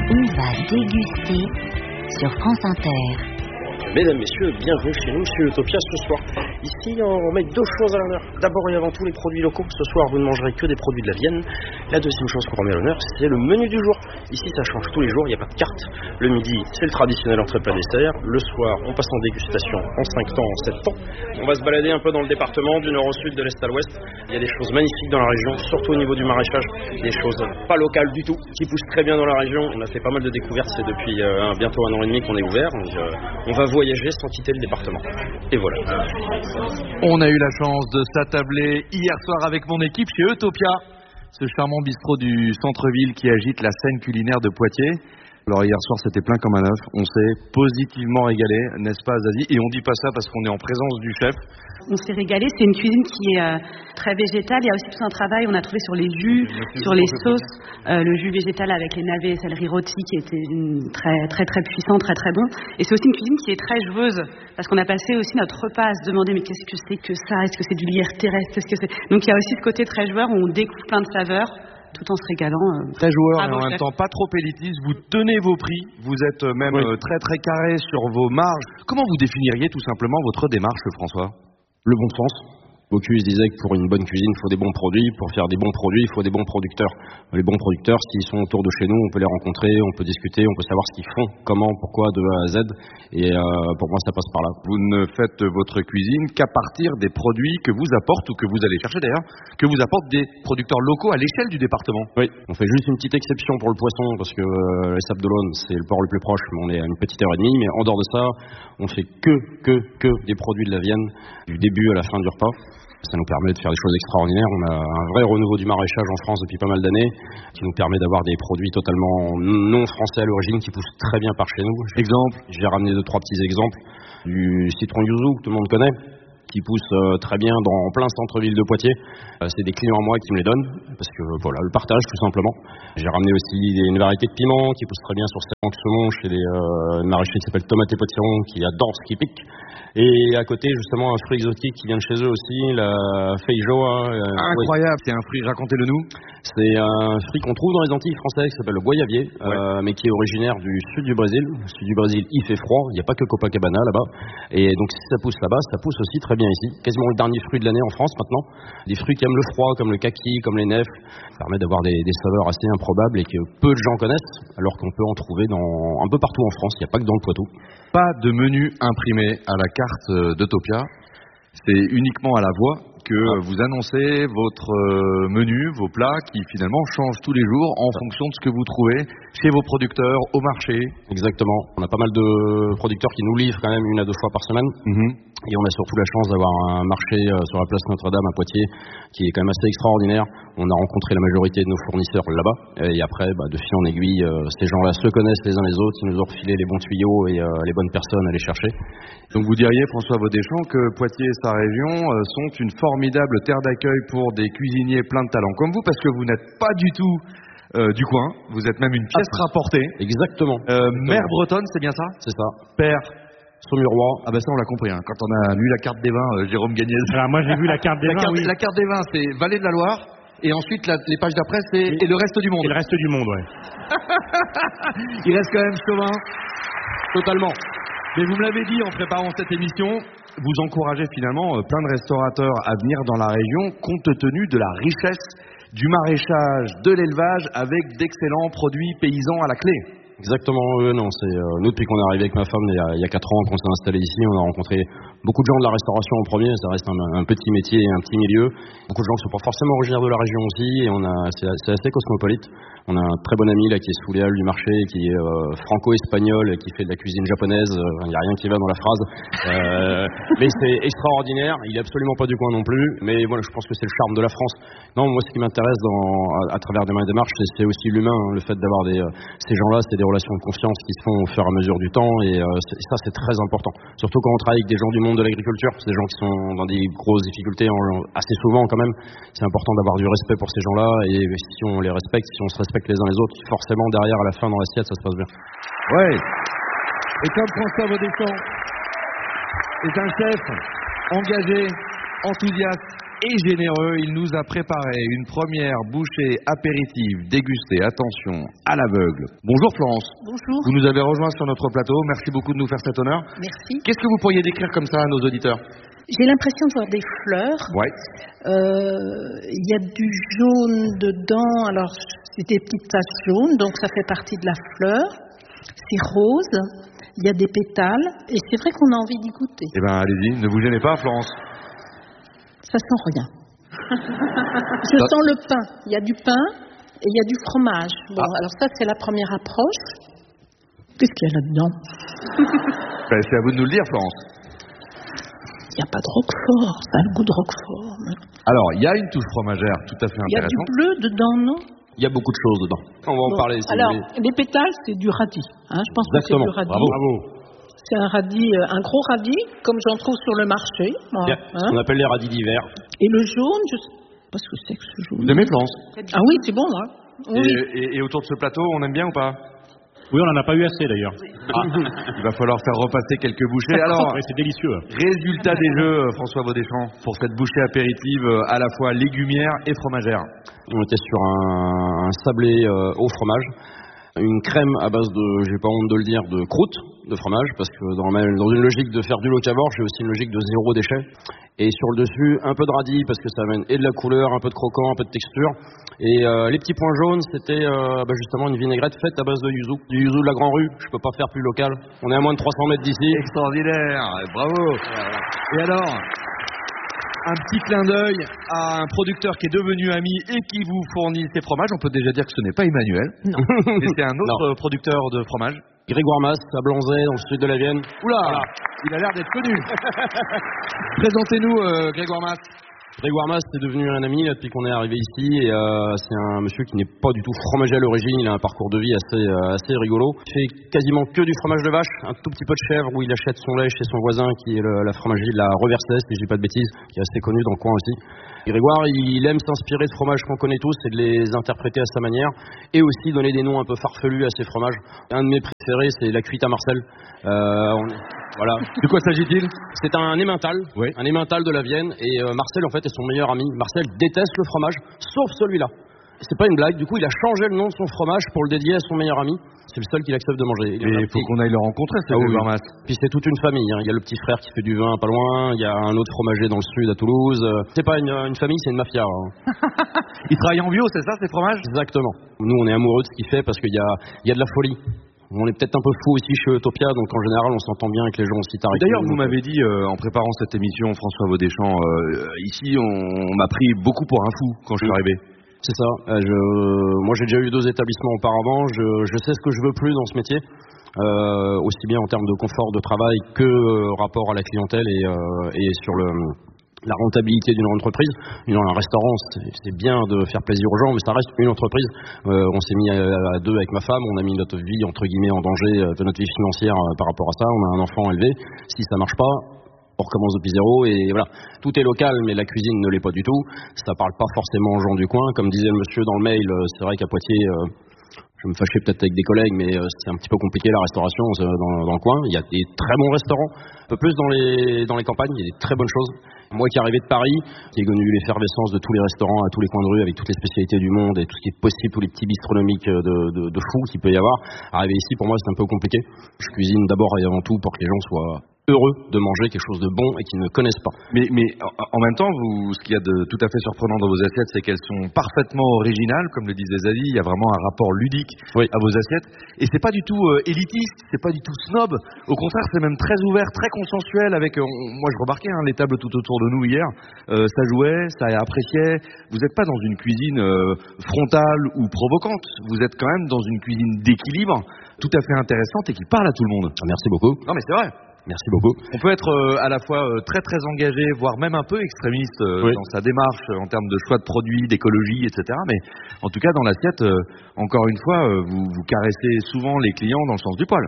On va déguster sur France Inter. Mesdames, messieurs, bienvenue chez nous, chez Utopia ce soir. Ici, on met deux choses à l'honneur. D'abord et avant tout, les produits locaux. Ce soir, vous ne mangerez que des produits de la Vienne. La deuxième chose qu'on remet à l'honneur, c'est le menu du jour. Ici, ça change tous les jours, il n'y a pas de carte. Le midi, c'est le traditionnel entrée plat dessert. Le soir, on passe en dégustation en 5 temps, en 7 temps. On va se balader un peu dans le département, du nord au sud, de l'est à l'ouest. Il y a des choses magnifiques dans la région, surtout au niveau du maraîchage. Des choses pas locales du tout, qui poussent très bien dans la région. On a fait pas mal de découvertes, c'est depuis bientôt 1 an et demi qu'on est ouvert. Donc, on va voyager sans quitter le département. Et voilà. On a eu la chance de s'attabler hier soir avec mon équipe chez Utopia, ce charmant bistrot du centre-ville qui agite la scène culinaire de Poitiers. Alors hier soir c'était plein comme un œuf, on s'est positivement régalé, n'est-ce pas Zazie? Et on dit pas ça parce qu'on est en présence du chef. On s'est régalé, c'est une cuisine qui est très végétale, il y a aussi tout un travail, on a trouvé sur les jus, sur les sauces, le jus végétal avec les navets et céleri rôti qui était très puissant, très bon. Et c'est aussi une cuisine qui est très joueuse, parce qu'on a passé aussi notre repas à se demander mais qu'est-ce que c'est que ça? Est-ce que c'est du lierre terrestre? Qu'est-ce que c'est? Donc il y a aussi ce côté très joueur où on découvre plein de saveurs, tout en se régalant. Très joueur, mais en même temps pas trop élitiste. Vous tenez vos prix, vous êtes même très carré sur vos marges. Comment vous définiriez tout simplement votre démarche, François? Le bon sens. Bocuse disait que pour une bonne cuisine, il faut des bons produits. Pour faire des bons produits, il faut des bons producteurs. Les bons producteurs, s'ils sont autour de chez nous, on peut les rencontrer, on peut discuter, on peut savoir ce qu'ils font, comment, pourquoi, de A à Z. Et pour moi, ça passe par là. Vous ne faites votre cuisine qu'à partir des produits que vous apportent, ou que vous allez chercher d'ailleurs, que vous apportent des producteurs locaux à l'échelle du département. Oui, on fait juste une petite exception pour le poisson, parce que les Sables d'Olonne, c'est le port le plus proche, mais on est à une petite heure et demie. Mais en dehors de ça, on fait que des produits de la Vienne, du début à la fin du repas. Ça nous permet de faire des choses extraordinaires. On a un vrai renouveau du maraîchage en France depuis pas mal d'années, qui nous permet d'avoir des produits totalement non français à l'origine, qui poussent très bien par chez nous. Exemple, j'ai ramené 2-3 petits exemples. Du citron yuzu, que tout le monde connaît, qui pousse très bien en plein centre-ville de Poitiers. C'est des clients à moi qui me les donnent, parce que voilà, le partage tout simplement. J'ai ramené aussi une variété de piments qui pousse très bien sur Saint-Saumon chez des maraîchers qui s'appellent Tomate et Potiron, qui adorent ce qui pique. Et à côté, justement, un fruit exotique qui vient de chez eux aussi, la feijoa. Incroyable, c'est un fruit, racontez-le nous. C'est un fruit qu'on trouve dans les Antilles françaises, qui s'appelle le goyavier, mais qui est originaire du sud du Brésil. Le sud du Brésil, il fait froid, il n'y a pas que Copacabana là-bas. Et donc si ça pousse là-bas, ça pousse aussi très bien ici. Quasiment le dernier fruit de l'année en France maintenant. Des fruits qui aiment le froid, comme le kaki, comme les nefs. Ça permet d'avoir des saveurs assez improbables et que peu de gens connaissent, alors qu'on peut en trouver un peu partout en France, il n'y a pas que dans le Poitou. Pas de menu imprimé à la carte d'Utopia, c'est uniquement à la voix que vous annoncez votre menu, vos plats qui finalement changent tous les jours en fonction de ce que vous trouvez chez vos producteurs, au marché. Exactement, on a pas mal de producteurs qui nous livrent quand même 1 à 2 fois par semaine. Et on a surtout la chance d'avoir un marché sur la place Notre-Dame à Poitiers qui est quand même assez extraordinaire. On a rencontré la majorité de nos fournisseurs là-bas. Et après, de fil en aiguille, ces gens-là se connaissent les uns les autres. Ils nous ont refilé les bons tuyaux et les bonnes personnes à les chercher. Donc vous diriez, François Vaudéchamp, que Poitiers et sa région sont une formidable terre d'accueil pour des cuisiniers pleins de talent comme vous, parce que vous n'êtes pas du tout du coin. Vous êtes même une pièce rapportée. Exactement. Mère bretonne, c'est bien ça? C'est ça. Père Saumurois. Ah ben ça on l'a compris, hein. Quand on a lu la carte des vins, Jérôme Gagnez. Alors moi j'ai vu la carte des vins, oui. La carte des vins, c'est Vallée de la Loire, et ensuite les pages d'après, c'est et le reste du monde. Et le reste du monde, ouais. Il reste quand même Chauvin. Totalement. Mais vous me l'avez dit en préparant cette émission, vous encouragez finalement plein de restaurateurs à venir dans la région, compte tenu de la richesse du maraîchage, de l'élevage, avec d'excellents produits paysans à la clé. Exactement, non, c'est nous depuis qu'on est arrivé avec ma femme il y a 4 ans qu'on s'est installé ici, on a rencontré beaucoup de gens de la restauration en premier, ça reste un petit métier, un petit milieu, beaucoup de gens qui sont pas forcément originaires de la région aussi, et c'est assez cosmopolite. On a un très bon ami là qui est sous les halles du marché, qui est franco-espagnol, qui fait de la cuisine japonaise, il n'y a rien qui va dans la phrase, mais c'est extraordinaire, il est absolument pas du coin non plus, mais voilà, je pense que c'est le charme de la France. Non, moi ce qui m'intéresse à travers ma démarche, c'est aussi l'humain, hein, le fait d'avoir ces gens-là, c'est des relations de confiance qui se font au fur et à mesure du temps, et ça c'est très important, surtout quand on travaille avec des gens du monde de l'agriculture, c'est des gens qui sont dans des grosses difficultés assez souvent quand même. C'est important d'avoir du respect pour ces gens-là, et si on les respecte, si on se respecte les uns les autres, forcément derrière à la fin dans l'assiette ça se passe bien. Ouais. Et comme François Vaudéchamp est un chef engagé, enthousiaste, et généreux. Il nous a préparé une première bouchée apéritive dégustée, attention, à l'aveugle. Bonjour Florence. Bonjour. Vous nous avez rejoint sur notre plateau. Merci beaucoup de nous faire cet honneur. Merci. Qu'est-ce que vous pourriez décrire comme ça à nos auditeurs? J'ai l'impression de voir des fleurs. Ouais. Il y a du jaune dedans. Alors, c'est des petites taches jaunes, donc ça fait partie de la fleur. C'est rose. Il y a des pétales. Et c'est vrai qu'on a envie d'y goûter. Eh bien, allez-y, ne vous gênez pas, Florence. Ça sent rien. Je sens le pain. Il y a du pain et il y a du fromage. Bon, alors ça, c'est la première approche. Qu'est-ce qu'il y a là-dedans? C'est à vous de nous le dire, Florence. Il n'y a pas de roquefort. Ça a le goût de roquefort. Alors, il y a une touche fromagère tout à fait Il y a du intéressante. bleu dedans, non? Il y a beaucoup de choses dedans. On va en parler. Si alors, vous voulez. les pétales, c'est du radis. Hein, je pense Exactement. que c'est du radis. Bravo. C'est un radis, un gros radis, comme j'en trouve sur le marché. Moi, Bien. Ce qu'on appelle les radis d'hiver. Et le jaune, je sais pas ce que c'est que ce jaune. Vous aimez, Florence? Ah oui, c'est bon, hein. Oui. Et autour de ce plateau, on aime bien ou pas? Oui, on n'en a pas eu assez d'ailleurs. Il va falloir faire repasser quelques bouchées. Alors, Ouais, c'est délicieux. résultat des jeux, François Vaudéchamp, pour cette bouchée apéritive à la fois légumière et fromagère. On était sur un sablé au fromage. Une crème à base de, j'ai pas honte de le dire, de croûte de fromage, parce que dans une logique de faire du locavore, j'ai aussi une logique de zéro déchet. Et sur le dessus, un peu de radis, parce que ça amène et de la couleur, un peu de croquant, un peu de texture. Et les petits points jaunes, c'était justement une vinaigrette faite à base de yuzu. Du yuzu de la Grand Rue, je peux pas faire plus local. On est à moins de 300 mètres d'ici. Extraordinaire, bravo. Et alors, un petit clin d'œil à un producteur qui est devenu ami et qui vous fournit ses fromages. On peut déjà dire que ce n'est pas Emmanuel. Non. Et c'est un autre producteur de fromage. Grégoire Mas, à Blanzey, dans le sud de la Vienne. Oula, Voilà. il a l'air d'être connu. Présentez-nous Grégoire Mas. Grégoire Mas, c'est devenu un ami là, depuis qu'on est arrivé ici. Et c'est un monsieur qui n'est pas du tout fromager à l'origine. Il a un parcours de vie assez rigolo. Il fait quasiment que du fromage de vache, un tout petit peu de chèvre où il achète son lait chez son voisin qui est la fromagerie de la Reversée, si je dis pas de bêtises, qui est assez connue dans le coin aussi. Et Grégoire, il aime s'inspirer de fromages qu'on connaît tous et de les interpréter à sa manière, et aussi donner des noms un peu farfelus à ses fromages. Un de mes préférés, c'est la cuite à Marcel. Voilà. De quoi s'agit-il? C'est un emmental, Oui. un emmental de la Vienne, et Marcel en fait est son meilleur ami. Marcel déteste le fromage, sauf celui-là. C'est pas une blague, du coup il a changé le nom de son fromage pour le dédier à son meilleur ami. C'est le seul qu'il accepte de manger. Il faut qu'on aille le rencontrer, c'est Grégoire Mas. Puis c'est toute une famille, hein. Il y a le petit frère qui fait du vin pas loin, il y a un autre fromager dans le sud à Toulouse. C'est pas une famille, c'est une mafia, hein. Il travaille en bio, c'est ça, ces fromages? Exactement. Nous on est amoureux de ce qu'il fait parce qu'il y a de la folie. On est peut-être un peu fou aussi chez Utopia, donc en général on s'entend bien avec les gens aussi tarifés. D'ailleurs, vous m'avez dit en préparant cette émission, François Vaudéchamp, ici on m'a pris beaucoup pour un fou quand je suis arrivé. C'est ça. Moi j'ai déjà eu 2 établissements auparavant. Je sais ce que je veux plus dans ce métier, aussi bien en termes de confort de travail que rapport à la clientèle et sur la rentabilité d'une entreprise. Un restaurant, c'est bien de faire plaisir aux gens, mais ça reste une entreprise. On s'est mis à 2 avec ma femme, on a mis notre vie entre guillemets en danger de notre vie financière par rapport à ça. On a un enfant élevé. Si ça marche pas, on recommence depuis zéro et voilà. Tout est local, mais la cuisine ne l'est pas du tout. Ça parle pas forcément aux gens du coin. Comme disait le monsieur dans le mail, c'est vrai qu'à Poitiers, je vais me fâcher peut-être avec des collègues, mais c'est un petit peu compliqué la restauration dans le coin. Il y a des très bons restaurants, un peu plus dans les campagnes, il y a des très bonnes choses. Moi qui arrivé de Paris, qui ai connu l'effervescence de tous les restaurants à tous les coins de rue avec toutes les spécialités du monde et tout ce qui est possible, tous les petits bistronomiques de fou qu'il peut y avoir, arriver ici pour moi c'est un peu compliqué. Je cuisine d'abord et avant tout pour que les gens soient heureux de manger quelque chose de bon et qu'ils ne connaissent pas. Mais en même temps, ce qu'il y a de tout à fait surprenant dans vos assiettes, c'est qu'elles sont parfaitement originales, comme le disait Zazie. Il y a vraiment un rapport ludique à vos assiettes. Et c'est pas du tout élitiste, c'est pas du tout snob. Au contraire, c'est même très ouvert, très consensuel. Moi, je remarquais les tables tout autour de nous hier. Ça jouait, ça appréciait. Vous n'êtes pas dans une cuisine frontale ou provocante. Vous êtes quand même dans une cuisine d'équilibre, tout à fait intéressante et qui parle à tout le monde. Merci beaucoup. Non, mais c'est vrai. Merci beaucoup. On peut être à la fois très très engagé, voire même un peu extrémiste dans sa démarche en termes de choix de produits, d'écologie, etc. Mais en tout cas, dans l'assiette, encore une fois, vous caressez souvent les clients dans le sens du poil.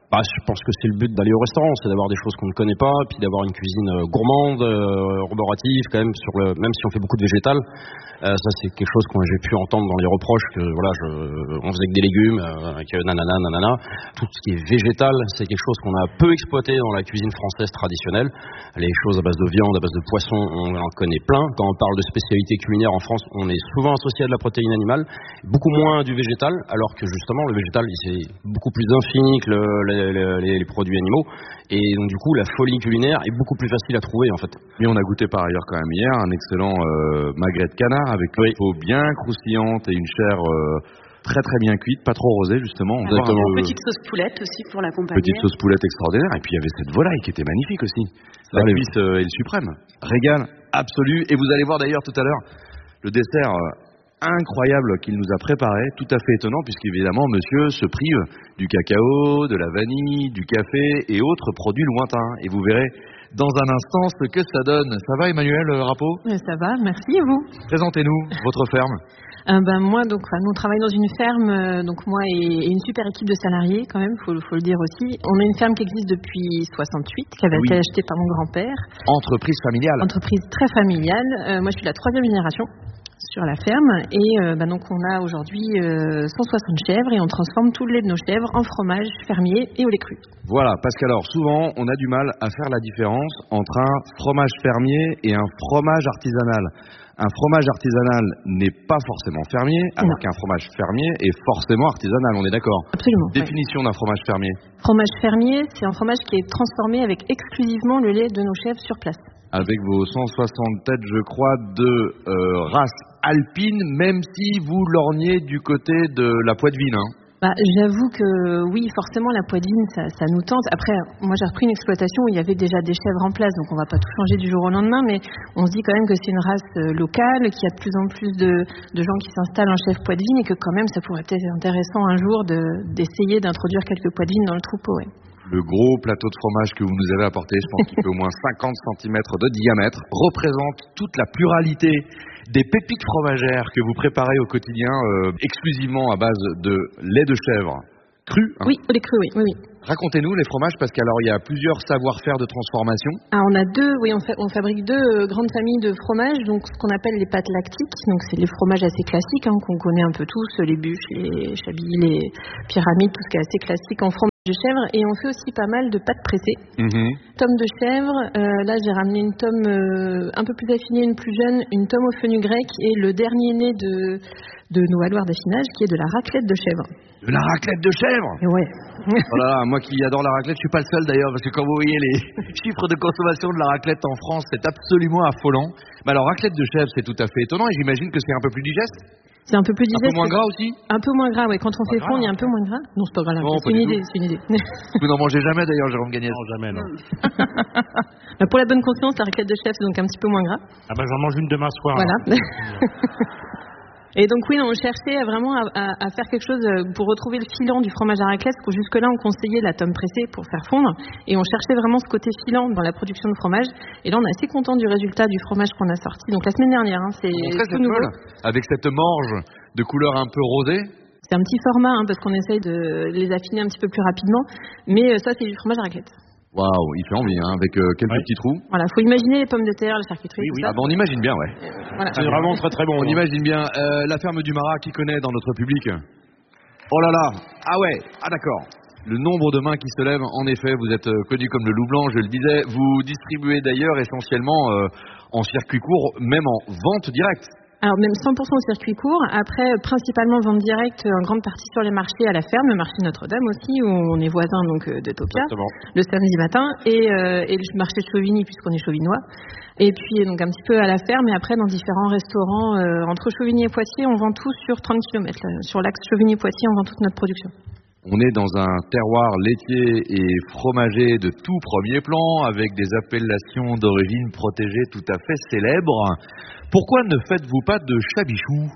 Je pense que c'est le but d'aller au restaurant, c'est d'avoir des choses qu'on ne connaît pas, puis d'avoir une cuisine gourmande, arborative quand même, même si on fait beaucoup de végétal. Ça c'est quelque chose que j'ai pu entendre dans les reproches que voilà, on faisait que des légumes, avec nanana. Tout ce qui est végétal, c'est quelque chose qu'on a peu exploité dans la cuisine française traditionnelle. Les choses à base de viande, à base de poisson, on en connaît plein. Quand on parle de spécialité culinaire en France, on est souvent associé à de la protéine animale, beaucoup moins du végétal, alors que justement le végétal c'est beaucoup plus infini que les produits animaux, et donc du coup la folie culinaire est beaucoup plus facile à trouver en fait. Et on a goûté par ailleurs quand même hier un excellent magret de canard avec une peau bien croustillante et une chair très très bien cuite, pas trop rosée justement. Petite sauce poulette aussi pour l'accompagner. Petite sauce poulette extraordinaire, et puis il y avait cette volaille qui était magnifique aussi. La cuisse est le suprême. Régal absolu, et vous allez voir d'ailleurs tout à l'heure le dessert incroyable qu'il nous a préparé, tout à fait étonnant puisqu'évidemment monsieur se prive du cacao, de la vanille, du café et autres produits lointains, et vous verrez dans un instant ce que ça donne. Ça va Emmanuel Rappeau? Ça va, merci, et vous? Présentez-nous votre ferme. Moi, nous on travaille dans une ferme, donc moi et une super équipe de salariés quand même, faut le dire aussi. On a une ferme qui existe depuis 68, qui avait été achetée par mon grand-père. Entreprise familiale. Entreprise très familiale. Moi je suis la 3e génération sur la ferme, et donc on a aujourd'hui 160 chèvres, et on transforme tout le lait de nos chèvres en fromage fermier et au lait cru. Voilà, parce qu'alors souvent on a du mal à faire la différence entre un fromage fermier et un fromage artisanal. Un fromage artisanal n'est pas forcément fermier, alors qu'un fromage fermier est forcément artisanal, on est d'accord? Absolument. Définition d'un fromage fermier. Fromage fermier, c'est un fromage qui est transformé avec exclusivement le lait de nos chèvres sur place. Avec vos 160 têtes, je crois, de race alpine, même si vous lorgnez du côté de la Poitevine. J'avoue que oui, forcément la Poitevine, ça nous tente. Après, moi j'ai repris une exploitation où il y avait déjà des chèvres en place, donc on va pas tout changer du jour au lendemain, mais on se dit quand même que c'est une race locale, qu'il y a de plus en plus de gens qui s'installent en chèvre Poitevine, et que quand même ça pourrait être intéressant un jour d'essayer d'introduire quelques Poitevines dans le troupeau. Ouais. Le gros plateau de fromage que vous nous avez apporté, je pense qu'il fait au moins 50 cm de diamètre, représente toute la pluralité des pépites fromagères que vous préparez au quotidien, exclusivement à base de lait de chèvre cru. Oui, lait cru, oui. Racontez-nous les fromages, parce qu'alors il y a plusieurs savoir-faire de transformation. On a on fabrique deux grandes familles de fromages, donc ce qu'on appelle les pâtes lactiques, donc c'est les fromages assez classiques qu'on connaît un peu tous, les bûches, les chablis, les pyramides, tout ce qui est assez classique en fromage de chèvre, et on fait aussi pas mal de pâtes pressées. Tome de chèvre, là j'ai ramené une tome un peu plus affinée, une plus jeune, une tome au fenugrec, et le dernier né de nos alloirs d'affinage qui est de la raclette de chèvre. De la raclette de chèvre? Ouais. Voilà, moi qui adore la raclette, je suis pas le seul d'ailleurs, parce que quand vous voyez les chiffres de consommation de la raclette en France, c'est absolument affolant. Mais alors raclette de chèvre, c'est tout à fait étonnant, et j'imagine que c'est un peu plus digeste? C'est un peu plus digeste. Un peu moins gras aussi? Un peu moins gras, oui. Quand on fait fondre, il y a un peu moins gras. Non, c'est pas grave. Non, c'est une idée. Vous n'en mangez jamais d'ailleurs, Jérôme Gagnès? Non, jamais, non. Pour la bonne conscience, la raclette de chèvre, c'est donc un petit peu moins gras. J'en mange une demain soir. Voilà. Et donc oui, on cherchait vraiment à faire quelque chose pour retrouver le filant du fromage à raclette, parce que jusque-là on conseillait la tome pressée pour faire fondre, et on cherchait vraiment ce côté filant dans la production de fromage, et là on est assez content du résultat du fromage qu'on a sorti, donc la semaine dernière, c'est tout nouveau. Avec cette morge de couleur un peu rosée. C'est un petit format, parce qu'on essaye de les affiner un petit peu plus rapidement, mais ça c'est du fromage à raclette. Waouh, il fait envie, avec quelques petits trous. Voilà, faut imaginer les pommes de terre, la charcuterie, tout ça. On imagine bien, ouais. Voilà. C'est vraiment très très bon. On imagine bien. La ferme du Marat, qui connaît dans notre public? Oh là là. D'accord. Le nombre de mains qui se lèvent, en effet, vous êtes connu comme le loup blanc, je le disais. Vous distribuez d'ailleurs essentiellement en circuit court, même en vente directe. Alors même 100% au circuit court, après principalement vente directe en grande partie sur les marchés à la ferme, le marché Notre-Dame aussi, où on est voisin donc de Topia, le samedi matin, et le marché de Chauvigny puisqu'on est chauvinois, et puis donc un petit peu à la ferme, et après dans différents restaurants entre Chauvigny et Poitiers, on vend tout sur 30 km, sur l'axe Chauvigny-Poitiers, on vend toute notre production. On est dans un terroir laitier et fromager de tout premier plan, avec des appellations d'origine protégée tout à fait célèbres. Pourquoi ne faites-vous pas de chabichou?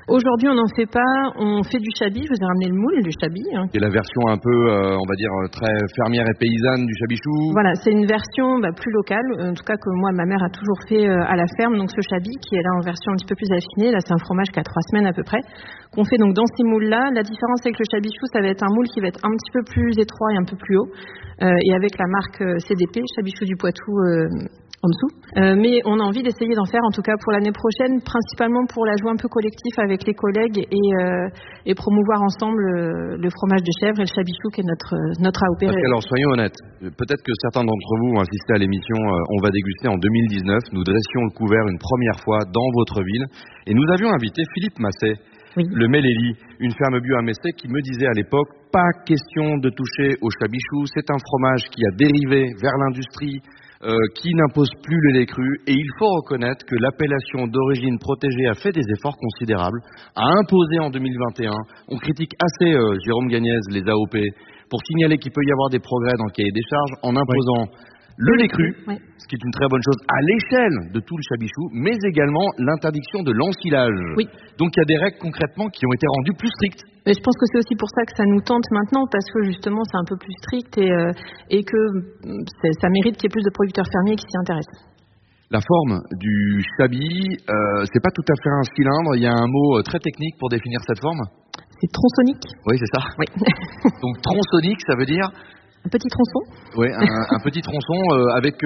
Aujourd'hui, on n'en fait pas. On fait du chabi. Je vous ai ramené le moule du chabi. Et la version un peu, on va dire, très fermière et paysanne du chabichou. Voilà, c'est une version plus locale. En tout cas, que moi, ma mère a toujours fait à la ferme. Donc, ce chabi qui est là en version un petit peu plus affinée. Là, c'est un fromage qui a 3 semaines à peu près. Qu'on fait donc dans ces moules-là. La différence avec le chabichou, ça va être un moule qui va être un petit peu plus étroit et un peu plus haut. Et avec la marque CDP, Chabichou du Poitou, en dessous. Mais on a envie d'essayer d'en faire, en tout cas pour l'année prochaine, principalement pour la jouer un peu collectif avec les collègues et promouvoir ensemble le fromage de chèvre et le chabichou qui est notre AOP. Parce que, alors, soyons honnêtes, peut-être que certains d'entre vous ont assisté à l'émission On va déguster en 2019. Nous dressions le couvert une première fois dans votre ville et nous avions invité Philippe Masset. Oui. Le Méléli, une ferme bio à Messé, qui me disait à l'époque, pas question de toucher au chabichou, c'est un fromage qui a dérivé vers l'industrie, qui n'impose plus le lait cru, et il faut reconnaître que l'appellation d'origine protégée a fait des efforts considérables, a imposé en 2021, on critique assez Jérôme Gagnez, les AOP, pour signaler qu'il peut y avoir des progrès dans le cahier des charges, en imposant le lait cru, ce qui est une très bonne chose à l'échelle de tout le chabichou, mais également l'interdiction de l'ensilage. Oui. Donc il y a des règles concrètement qui ont été rendues plus strictes. Mais je pense que c'est aussi pour ça que ça nous tente maintenant, parce que justement c'est un peu plus strict et que ça mérite qu'il y ait plus de producteurs fermiers qui s'y intéressent. La forme du chabi, c'est pas tout à fait un cylindre, il y a un mot très technique pour définir cette forme. C'est tronçonnique. Oui, c'est ça. Oui. Donc tronçonnique, ça veut dire... Un petit tronçon. Oui, un petit tronçon avec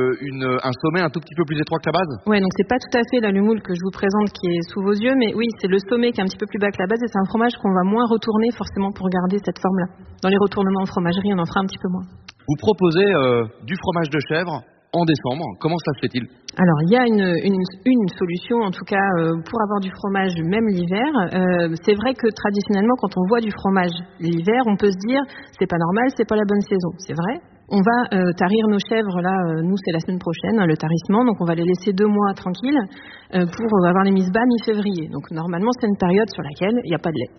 un sommet un tout petit peu plus étroit que la base. Oui, donc c'est pas tout à fait là, le moule que je vous présente qui est sous vos yeux, mais oui, c'est le sommet qui est un petit peu plus bas que la base et c'est un fromage qu'on va moins retourner forcément pour garder cette forme-là. Dans les retournements en fromagerie, on en fera un petit peu moins. Vous proposez du fromage de chèvre en décembre. Comment ça se fait-il ? Alors, il y a une solution, en tout cas, pour avoir du fromage même l'hiver. C'est vrai que traditionnellement, quand on voit du fromage l'hiver, on peut se dire, c'est pas normal, c'est pas la bonne saison. C'est vrai. On va tarir nos chèvres, là, nous, c'est la semaine prochaine, le tarissement. Donc, on va les laisser 2 mois tranquilles pour avoir les mises bas mi-février. Donc, normalement, c'est une période sur laquelle il n'y a pas de lait.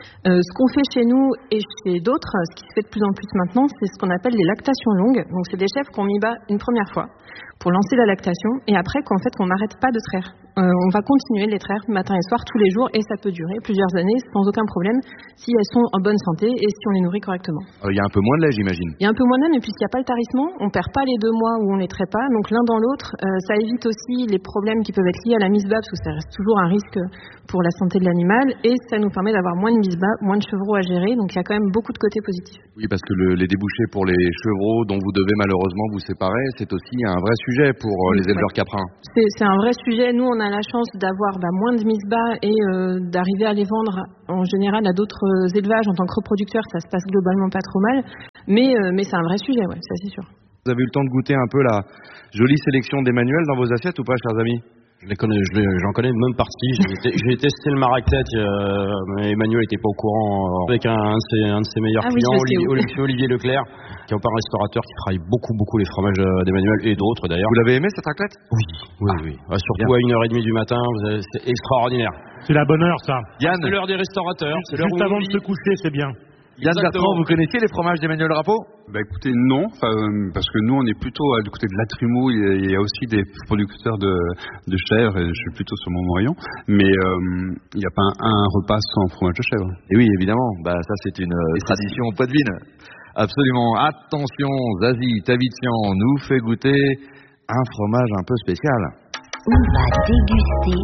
Ce qu'on fait chez nous et chez d'autres, ce qui se fait de plus en plus maintenant, c'est ce qu'on appelle les lactations longues. Donc, c'est des chèvres qu'on mis bas une première fois pour lancer la lactation et après qu'en fait, on n'arrête pas de traire. On va continuer de les traire matin et soir tous les jours et ça peut durer plusieurs années sans aucun problème si elles sont en bonne santé et si on les nourrit correctement. Il y a un peu moins de lait, j'imagine. Il y a un peu moins de lait, mais puisqu'il n'y a pas le tarissement, on perd pas les 2 mois où on les traite pas. Donc l'un dans l'autre, ça évite aussi les problèmes qui peuvent être liés à la mise bas parce que ça reste toujours un risque pour la santé de l'animal et ça nous permet d'avoir moins de mise bas, moins de chevreaux à gérer. Donc il y a quand même beaucoup de côtés positifs. Oui, parce que les débouchés pour les chevreaux dont vous devez malheureusement vous séparer, c'est aussi un vrai sujet pour les éleveurs caprins. C'est un vrai sujet. Nous, on a la chance d'avoir moins de mise bas et d'arriver à les vendre en général à d'autres élevages en tant que reproducteurs. Ça se passe globalement pas trop mal, mais c'est un vrai sujet, ouais, ça c'est sûr. Vous avez eu le temps de goûter un peu la jolie sélection d'Emmanuel dans vos assiettes ou pas, chers amis ? J'en connais une bonne partie. J'ai testé le Maractet, mais Emmanuel n'était pas au courant, avec un de ses meilleurs clients, Olivier Leclerc, qui est un restaurateur qui travaille beaucoup les fromages d'Emmanuel et d'autres d'ailleurs. Vous l'avez aimé cette raclette ? Oui. Surtout à 1h30 du matin, c'est extraordinaire. C'est la bonne heure, ça. Yann, c'est l'heure des restaurateurs. Juste avant de se coucher, c'est bien. Yann Bertrand, vous connaissiez les fromages d'Emmanuel Rappeau ? Écoutez, non, parce que nous on est plutôt du côté de Latrumeau, il y a aussi des producteurs de chèvre et je suis plutôt sur Montmorillon, mais il n'y a pas un repas sans fromage de chèvre. Et oui, évidemment, ça c'est une tradition poitevine. Absolument. Attention, Zazie Tavitian nous fait goûter un fromage un peu spécial. On va déguster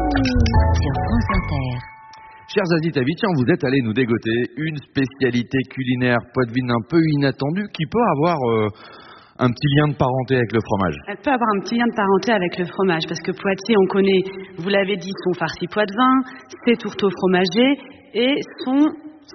sur France Inter. Cher Zazie Tavitian, vous êtes allé nous dégoter une spécialité culinaire poitevine un peu inattendue qui peut avoir un petit lien de parenté avec le fromage. Elle peut avoir un petit lien de parenté avec le fromage parce que Poitiers, on connaît, vous l'avez dit, son farci poitevin, ses tourteaux fromagés et son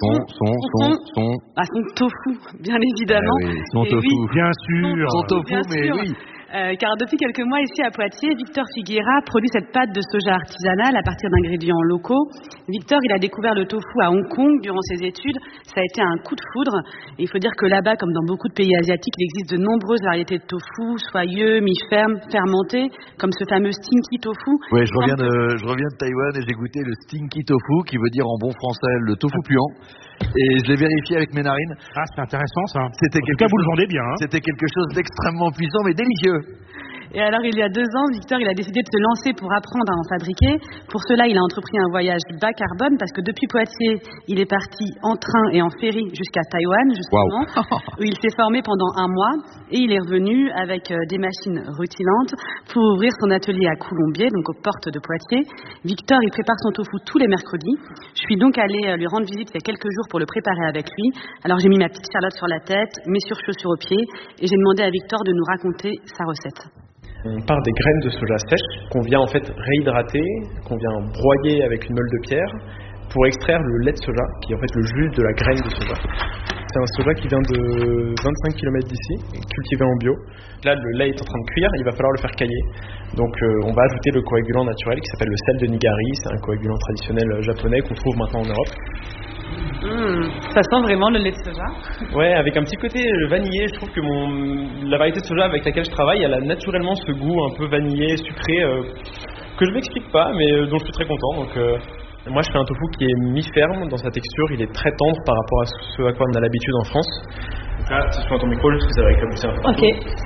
tofu, bien évidemment. Son tofu. Oui, bien sûr. Son tofu, mais sûr. oui. Car depuis quelques mois ici à Poitiers, Victor Figuera produit cette pâte de soja artisanale à partir d'ingrédients locaux. Victor, il a découvert le tofu à Hong Kong durant ses études. Ça a été un coup de foudre. Et il faut dire que là-bas, comme dans beaucoup de pays asiatiques, il existe de nombreuses variétés de tofu, soyeux, mi-ferme, fermentés, comme ce fameux stinky tofu. Oui, je reviens de Taïwan et j'ai goûté le stinky tofu, qui veut dire en bon français le tofu puant. Et je l'ai vérifié avec mes narines. Ah, c'est intéressant ça. C'était en tout cas, vous le vendez bien. Hein. C'était quelque chose d'extrêmement puissant mais délicieux. Et alors, il y a 2 ans, Victor, il a décidé de se lancer pour apprendre à en fabriquer. Pour cela, il a entrepris un voyage bas carbone parce que depuis Poitiers, il est parti en train et en ferry jusqu'à Taïwan, justement, où il s'est formé pendant 1 mois. Et il est revenu avec des machines rutilantes pour ouvrir son atelier à Coulombiers, donc aux portes de Poitiers. Victor, il prépare son tofu tous les mercredis. Je suis donc allée lui rendre visite il y a quelques jours pour le préparer avec lui. Alors, j'ai mis ma petite charlotte sur la tête, mes surchaussures aux pieds, et j'ai demandé à Victor de nous raconter sa recette. On part des graines de soja sèches qu'on vient en fait réhydrater, qu'on vient broyer avec une meule de pierre pour extraire le lait de soja, qui est en fait le jus de la graine de soja. C'est un soja qui vient de 25 km d'ici, cultivé en bio. Là, le lait est en train de cuire, il va falloir le faire cailler. Donc on va ajouter le coagulant naturel qui s'appelle le sel de Nigari. C'est un coagulant traditionnel japonais qu'on trouve maintenant en Europe. Ça sent vraiment le lait de soja. Ouais, avec un petit côté vanillé. Je trouve que la variété de soja avec laquelle je travaille, elle a naturellement ce goût un peu vanillé, sucré, que je m'explique pas, mais dont je suis très content. Donc moi, je fais un tofu qui est mi-ferme dans sa texture. Il est très tendre par rapport à ce à quoi on a l'habitude en France. Donc là, si je prends ton micro, juste que ça va éclabousser un peu. Ok.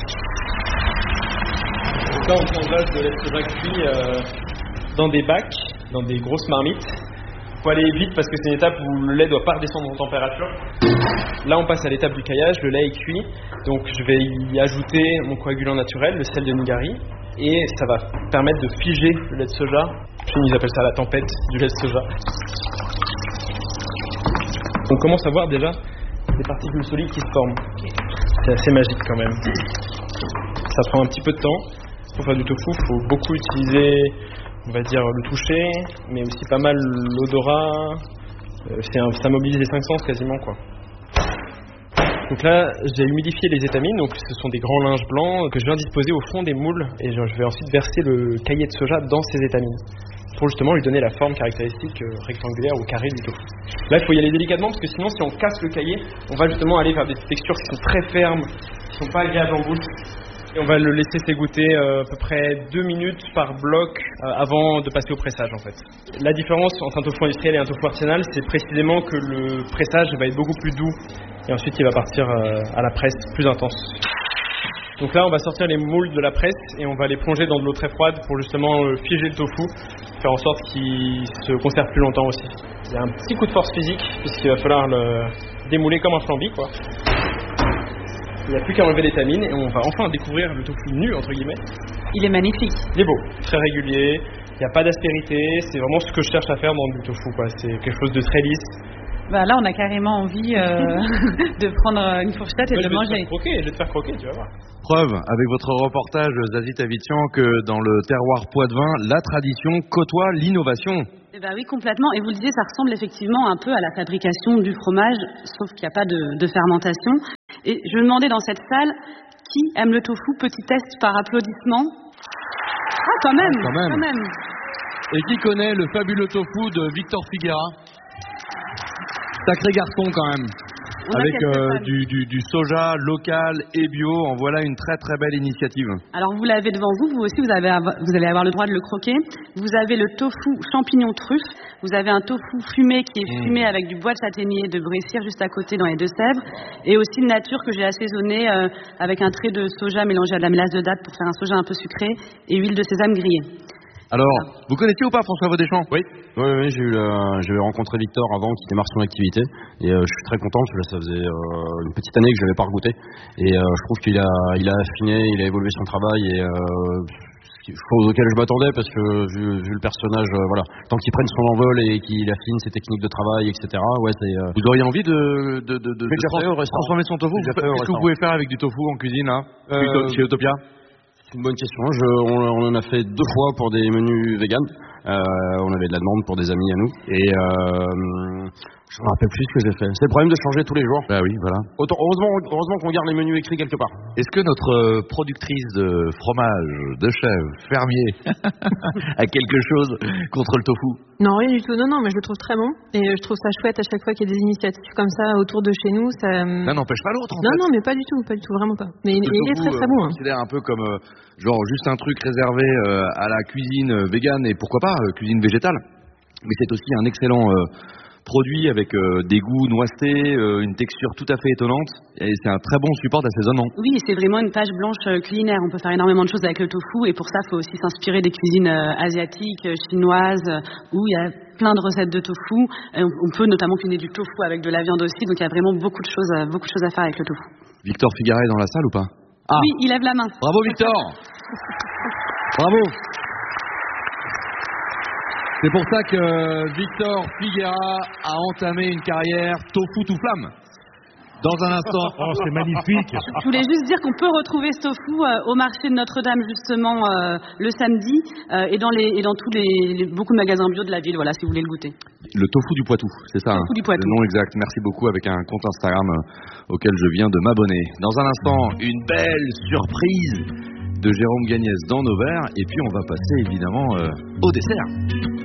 Donc là, on prend l'âge de lait de soja cuit dans des bacs, dans des grosses marmites. Il faut aller vite parce que c'est une étape où le lait ne doit pas redescendre en température. Là, on passe à l'étape du caillage. Le lait est cuit, donc je vais y ajouter mon coagulant naturel, le sel de Nigari, et ça va permettre de figer le lait de soja. Ils appellent ça la tempête du lait de soja. On commence à voir déjà des particules solides qui se forment. C'est assez magique quand même. Ça prend un petit peu de temps. Pour faire du tofu, il faut beaucoup utiliser, on va dire, le toucher, mais aussi pas mal l'odorat. Ça mobilise les 5 sens quasiment, quoi. Donc là, j'ai humidifié les étamines, donc ce sont des grands linges blancs que je viens disposer au fond des moules, et je vais ensuite verser le caillé de soja dans ces étamines pour justement lui donner la forme caractéristique rectangulaire ou carrée du tofu. Là, il faut y aller délicatement parce que sinon, si on casse le caillé, on va justement aller vers des textures qui sont très fermes, qui sont pas agréables en bouche. Et on va le laisser s'égoutter à peu près 2 minutes par bloc avant de passer au pressage en fait. La différence entre un tofu industriel et un tofu artisanal, c'est précisément que le pressage va être beaucoup plus doux et ensuite il va partir à la presse plus intense. Donc là on va sortir les moules de la presse et on va les plonger dans de l'eau très froide pour justement figer le tofu, faire en sorte qu'il se conserve plus longtemps aussi. Il y a un petit coup de force physique puisqu'il va falloir le démouler comme un flambi quoi. Il n'y a plus qu'à enlever l'étamine et on va enfin découvrir le tofu nu, entre guillemets. Il est magnifique. Il est beau, très régulier, il n'y a pas d'aspérité, c'est vraiment ce que je cherche à faire dans du tofu, quoi. C'est quelque chose de très lisse. Bah là, on a carrément envie de prendre une fourchette et de manger. Je vais te faire croquer, tu vas voir. Preuve, avec votre reportage, Zazie Tavitian, que dans le terroir poitevin, la tradition côtoie l'innovation. Eh ben oui, complètement. Et vous le disiez, ça ressemble effectivement un peu à la fabrication du fromage, sauf qu'il n'y a pas de fermentation. Et je me demandais dans cette salle, qui aime le tofu? Petit test par applaudissement. Ah, quand même. Et qui connaît le fabuleux tofu de Victor Figuera? Sacré garçon quand même. Avec du soja local et bio, en voilà une très très belle initiative. Alors vous l'avez devant vous, vous aussi vous allez avoir le droit de le croquer. Vous avez le tofu champignon truffe, vous avez un tofu fumé qui est fumé avec du bois de châtaignier de Brécire juste à côté dans les Deux-Sèvres, et aussi une nature que j'ai assaisonnée avec un trait de soja mélangé à de la mélasse de date pour faire un soja un peu sucré et huile de sésame grillée. Alors, vous connaissiez ou pas François Vaudéchamp? Oui, j'ai rencontré Victor avant qu'il démarre son activité et je suis très content parce que là, ça faisait une petite année que je n'avais pas regoûté et je trouve qu'il a affiné, il a évolué son travail et chose auquel je m'attendais parce que vu le personnage, voilà, tant qu'il prenne son envol et qu'il affine ses techniques de travail, etc. Ouais, vous auriez envie de transformer son tofu? Qu'est-ce que vous pouvez faire avec du tofu en cuisine là, chez Utopia? C'est une bonne question. On en a fait 2 fois pour des menus vegan. On avait de la demande pour des amis à nous. Et je me rappelle plus ce que j'ai fait. C'est le problème de changer tous les jours. Bah oui, voilà. Heureusement qu'on garde les menus écrits quelque part. Est-ce que notre productrice de fromage, de chèvre, fermier, a quelque chose contre le tofu? Non, rien du tout. Non, mais je le trouve très bon. Et je trouve ça chouette à chaque fois qu'il y a des initiatives comme ça autour de chez nous. Ça n'empêche pas l'autre, en fait. Non, mais pas du tout, vraiment pas. Mais il est très très bon. On considère un peu comme genre juste un truc réservé à la cuisine végane et pourquoi pas cuisine végétale. Mais c'est aussi un excellent produit avec des goûts noissetés, une texture tout à fait étonnante, et c'est un très bon support d'assaisonnement. Oui, c'est vraiment une page blanche culinaire. On peut faire énormément de choses avec le tofu, et pour ça, il faut aussi s'inspirer des cuisines asiatiques, chinoises, où il y a plein de recettes de tofu. On peut notamment cuisiner du tofu avec de la viande aussi, donc il y a vraiment beaucoup de choses à faire avec le tofu. Victor Figueira est dans la salle ou pas? Ah. Oui, il lève la main. Bravo Victor. Bravo. C'est pour ça que Victor Figueira a entamé une carrière tofu tout flamme. Dans un instant. Oh, c'est magnifique. Je voulais juste dire qu'on peut retrouver ce tofu au marché de Notre-Dame justement le samedi et dans tous les beaucoup de magasins bio de la ville, voilà, si vous voulez le goûter. Le tofu du Poitou, c'est ça, tofu du Poitou. Le nom exact. Merci beaucoup, avec un compte Instagram auquel je viens de m'abonner. Dans un instant, une belle surprise de Jérôme Gagnès dans nos verres, et puis on va passer évidemment au dessert.